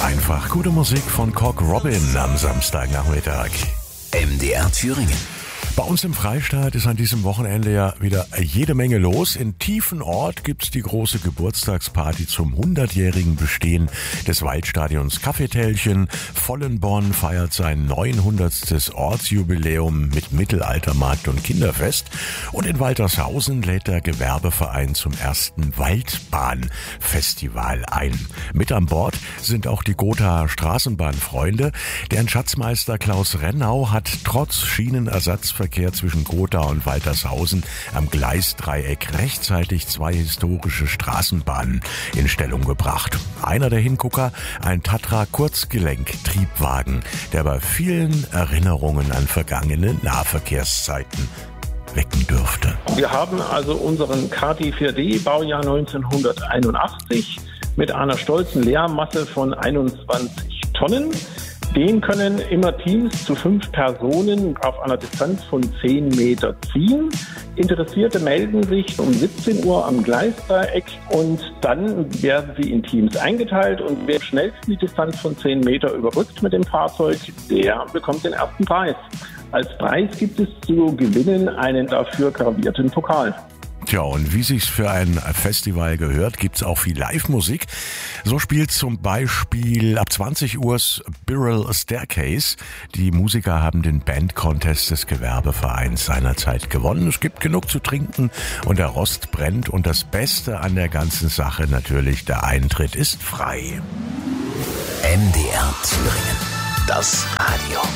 Einfach gute Musik von Cock Robin am Samstagnachmittag. MDR Thüringen. Bei uns im Freistaat ist an diesem Wochenende ja wieder jede Menge los. In Tiefenort gibt's die große Geburtstagsparty zum 100-jährigen Bestehen des Waldstadions Kaffeetälchen. Vollenborn feiert sein 900. Ortsjubiläum mit Mittelaltermarkt und Kinderfest. Und in Waltershausen lädt der Gewerbeverein zum ersten Waldbahnfestival ein. Mit an Bord sind auch die Gothaer Straßenbahnfreunde. Deren Schatzmeister Klaus Rennau hat trotz Schienenersatzverkehr zwischen Gotha und Waltershausen am Gleisdreieck rechtzeitig 2 historische Straßenbahnen in Stellung gebracht. Einer der Hingucker, ein Tatra Kurzgelenk-Triebwagen, der bei vielen Erinnerungen an vergangene Nahverkehrszeiten wecken dürfte. Wir haben also unseren KT4D Baujahr 1981 mit einer stolzen Leermasse von 21 Tonnen. Den können immer Teams zu 5 Personen auf einer Distanz von 10 Meter ziehen. Interessierte melden sich um 17 Uhr am Gleisdreieck und dann werden sie in Teams eingeteilt und wer schnellsten die Distanz von 10 Meter überbrückt mit dem Fahrzeug, der bekommt den ersten Preis. Als Preis gibt es zu gewinnen einen dafür gravierten Pokal. Tja, und wie sich's für ein Festival gehört, gibt's auch viel Live-Musik. So spielt zum Beispiel ab 20 Uhr Spiral Staircase. Die Musiker haben den Band-Contest des Gewerbevereins seinerzeit gewonnen. Es gibt genug zu trinken und der Rost brennt. Und das Beste an der ganzen Sache natürlich, der Eintritt ist frei. MDR Thüringen. Das Radio.